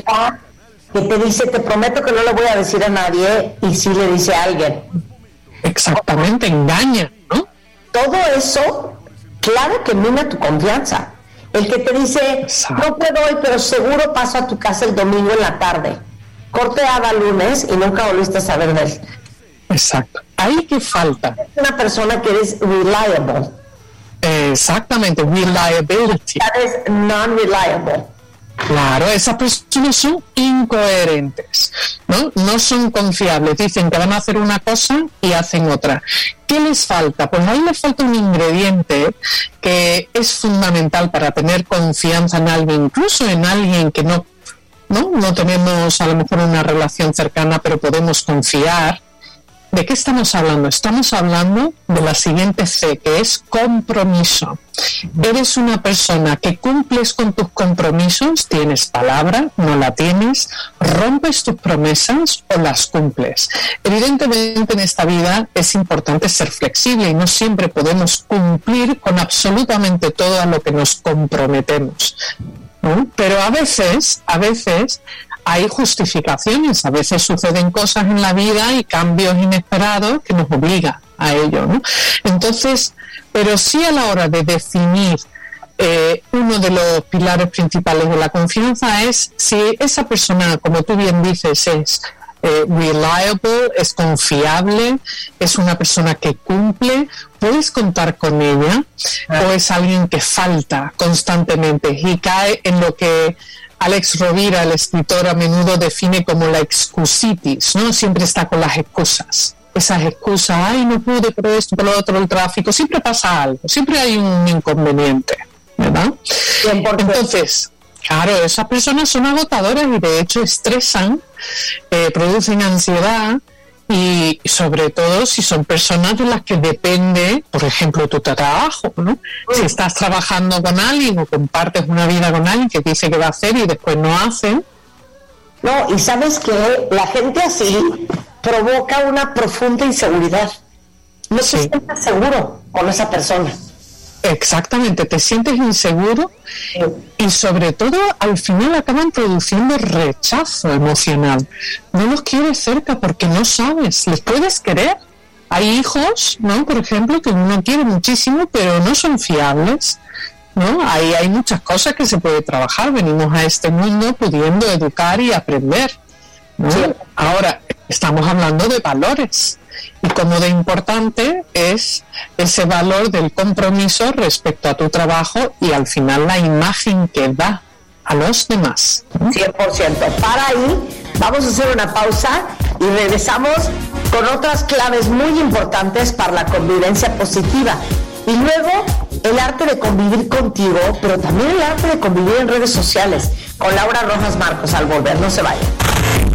papá que te dice, te prometo que no le voy a decir a nadie, y sí le dice a alguien. Exactamente, engaña, ¿no? Todo eso, claro que mina tu confianza. El que te dice, Exacto. no puedo hoy, pero seguro paso a tu casa el domingo en la tarde. Corteada lunes y nunca volviste a saber de él. Exacto. Ahí que falta. Es una persona que eres reliable. Exactamente, reliability. Eres non-reliable. Claro, esas personas son incoherentes, ¿no? No son confiables. Dicen que van a hacer una cosa y hacen otra. ¿Qué les falta? Pues ahí les falta un ingrediente que es fundamental para tener confianza en alguien, incluso en alguien que no tenemos a lo mejor una relación cercana, pero podemos confiar. ¿De qué estamos hablando? Estamos hablando de la siguiente C, que es compromiso. Eres una persona que cumples con tus compromisos, tienes palabra, no la tienes, rompes tus promesas o las cumples. Evidentemente en esta vida es importante ser flexible y no siempre podemos cumplir con absolutamente todo a lo que nos comprometemos, ¿no? Pero a veces hay justificaciones, a veces suceden cosas en la vida y cambios inesperados que nos obligan a ello, ¿no? Entonces, pero sí a la hora de definir uno de los pilares principales de la confianza es si esa persona, como tú bien dices, es reliable, es confiable, es una persona que cumple, puedes contar con ella, o es alguien que falta constantemente y cae en lo que Alex Rovira, el escritor, a menudo define como la excusitis, ¿no? Siempre está con las excusas. Esas excusas, ay, no pude, pero esto, pero lo otro, el tráfico, siempre pasa algo, siempre hay un inconveniente, ¿verdad? Entonces, claro, esas personas son agotadoras y de hecho estresan, producen ansiedad, y sobre todo si son personas de las que depende, por ejemplo, tu trabajo, ¿no? Si estás trabajando con alguien o compartes una vida con alguien que dice que va a hacer y después no hace. No, y sabes que la gente así provoca una profunda inseguridad. No te sientes seguro con esa persona. Exactamente, te sientes inseguro y sobre todo al final acaban produciendo rechazo emocional. No los quieres cerca porque no sabes, les puedes querer. Hay hijos, ¿no? Por ejemplo, que uno quiere muchísimo pero no son fiables, ¿no? Ahí hay muchas cosas que se puede trabajar. Venimos a este mundo pudiendo educar y aprender, ¿no? Sí. Ahora, estamos hablando de valores. Y como de importante es ese valor del compromiso respecto a tu trabajo y al final la imagen que da a los demás. 100%. Para ahí, vamos a hacer una pausa y regresamos con otras claves muy importantes para la convivencia positiva. Y luego, el arte de convivir contigo, pero también el arte de convivir en redes sociales, con Laura Rojas Marcos al volver. No se vayan.